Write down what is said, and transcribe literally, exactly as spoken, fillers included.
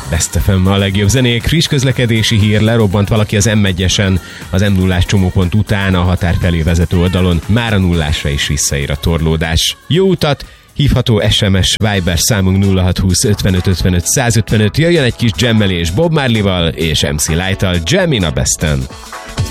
Best ef em a legjobb zenék. Friss közlekedési hír, lerobbant valaki az em egyesen az em nullás csomópont után a határ felé vezető oldalon. Már a nullásra is visszaér a torlódás. Jó utat! Hívható es em es Viber számunk nulla hat húsz ötvenöt ötvenöt százötvenöt. Jöjjön egy kis jammelés Bob Marley-val és em cé Light-tal. Jam in a Besten!